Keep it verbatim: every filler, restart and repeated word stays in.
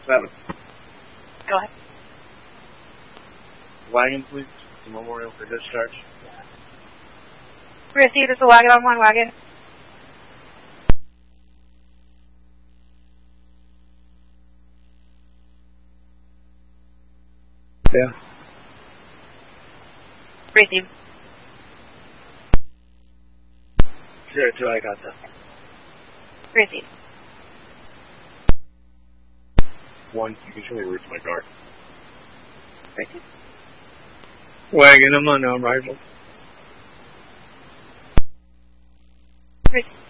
seven. Go ahead. Wagon, please. The memorial for discharge. Received as a wagon on one wagon. Yeah. Received. Zero two, I got that. Received. One, you can show me the route to my car. Thank you. Wagon, I'm on arrival. Received.